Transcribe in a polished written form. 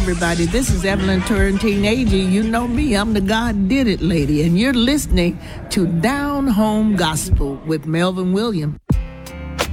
everybody. This is Evelyn Turrentine Agee. You know me. I'm the God Did It lady. And you're listening to Down Home Gospel with Melvin Williams.